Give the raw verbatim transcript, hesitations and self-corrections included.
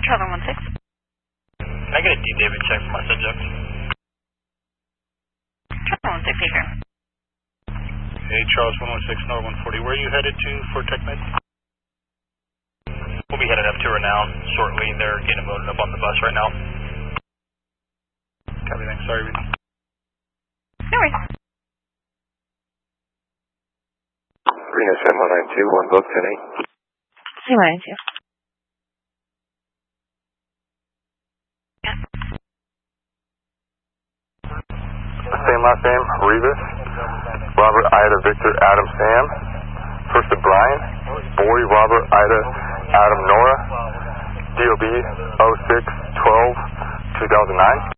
Traveler one six. Can I get a D David check for my subject? Traveler one six, here. Hey, Charles one one six, Nor one forty. Where are you headed to for TechMed? We'll be headed up to Renown shortly. They're getting loaded up on the bus right now. Copy, thanks. Sorry. We... No worries. Reno seven one nine two, one book ten eight. seven one nine two. Same last name, Rivas. Robert, Ida, Victor, Adam, Sam. First to Brian. Boy, Robert, Ida, Adam, Nora. D O B oh six twelve two thousand nine.